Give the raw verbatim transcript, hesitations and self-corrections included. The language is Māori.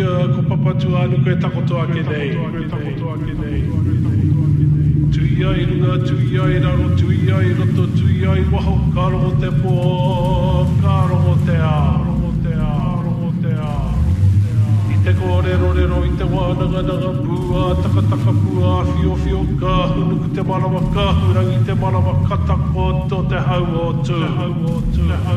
ko papatu anu koe takoto ake nei. Tuia i runga, tuia i raro, tuia i roto, tuia i waho, ka rongo te pō, ka rongo te a, rongo te a, rongo te a. I te kōrero rero, i te wānanga nanga pua, taka taka pua, fio fio ka, hunuku te marawa ka, hurangi te marawa ka tako, to te hau o tū.